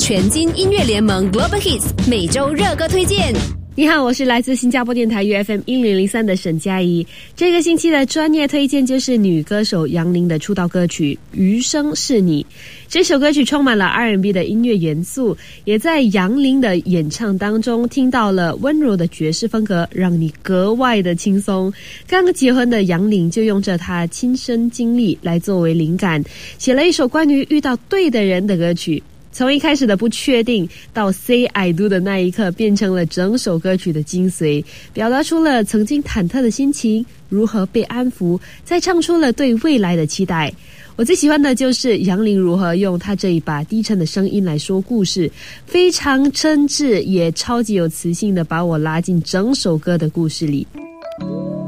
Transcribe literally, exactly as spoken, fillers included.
全金音乐联盟 Global Hits 每周热歌推荐。 你好，我是来自新加坡电台 U F M 一零零三的沈佳宜。这个星期的专业推荐就是女歌手杨林的出道歌曲《余生是你》。这首歌曲充满了 R and B 的音乐元素，也在杨林的演唱当中听到了温柔的爵士风格，让你格外的轻松。刚结婚的杨林就用着她亲身经历来作为灵感，写了一首关于遇到对的人的歌曲。从一开始的不确定到 Say I Do 的那一刻，变成了整首歌曲的精髓，表达出了曾经忐忑的心情如何被安抚，再唱出了对未来的期待。我最喜欢的就是杨林如何用她这一把低沉的声音来说故事，非常真挚也超级有磁性的把我拉进整首歌的故事里。